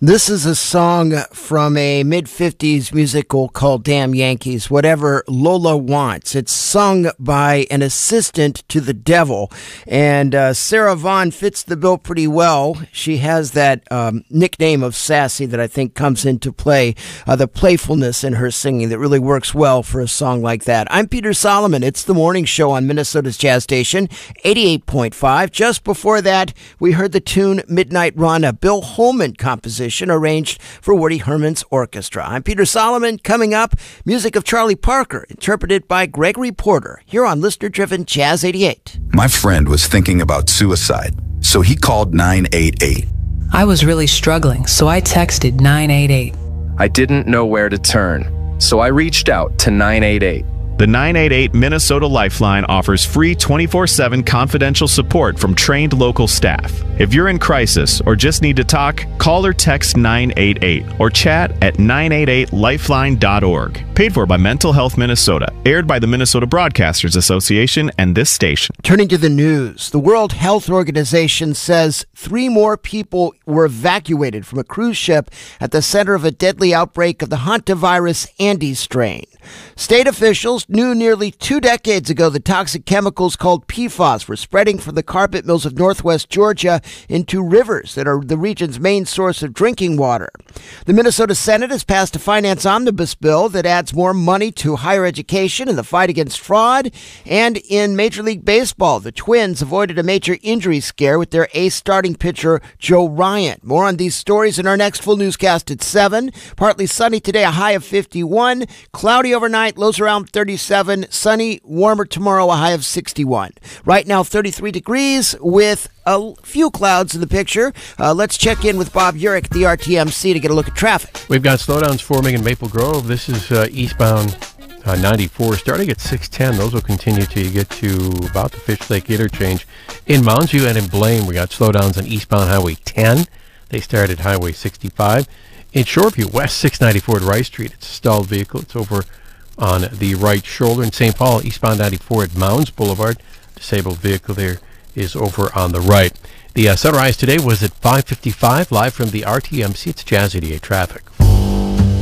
This is a song from a mid-50s musical called Damn Yankees, Whatever Lola Wants. It's sung by an assistant to the devil, and Sarah Vaughan fits the bill pretty well. She has that nickname of Sassy that I think comes into play, the playfulness in her singing that really works well for a song like that. I'm Peter Solomon. It's the morning show on Minnesota's Jazz Station, 88.5. Just before that, we heard the tune Midnight Run, a Bill Holman composition arranged for Woody Herman's orchestra. I'm Peter Solomon. Coming up, music of Charlie Parker, interpreted by Gregory Porter, here on listener-driven Jazz 88. My friend was thinking about suicide, so he called 988. I was really struggling, so I texted 988. I didn't know where to turn, so I reached out to 988. The 988 Minnesota Lifeline offers free 24/7 confidential support from trained local staff. If you're in crisis or just need to talk, call or text 988 or chat at 988lifeline.org. Paid for by Mental Health Minnesota. Aired by the Minnesota Broadcasters Association and this station. Turning to the news, the World Health Organization says 3 more people were evacuated from a cruise ship at the center of a deadly outbreak of the hantavirus Andes strain. State officials knew nearly 2 decades ago the toxic chemicals called PFAS were spreading from the carpet mills of northwest Georgia into rivers that are the region's main source of drinking water. The Minnesota Senate has passed a finance omnibus bill that adds more money to higher education in the fight against fraud. And in Major League Baseball, the Twins avoided a major injury scare with their ace starting pitcher, Joe Ryan. More on these stories in our next full newscast at 7. Partly sunny today, a high of 51. Cloudy overnight, lows around 37. Sunny, warmer tomorrow, a high of 61. Right now, 33 degrees with a few clouds in the picture. Let's check in with Bob Urich at the RTMC to get a look at traffic. We've got slowdowns forming in Maple Grove. This is eastbound 94 starting at 610. Those will continue till you get to about the Fish Lake interchange. In Mounds View and in Blaine, we got slowdowns on eastbound Highway 10. They start at Highway 65. In Shoreview, west 694 at Rice Street, it's a stalled vehicle. It's over on the right shoulder. In St. Paul, eastbound 94 at Mounds Boulevard, disabled vehicle there is over on the right. The sunrise today was at 5:55, live from the RTMC. It's Jazz 88 traffic.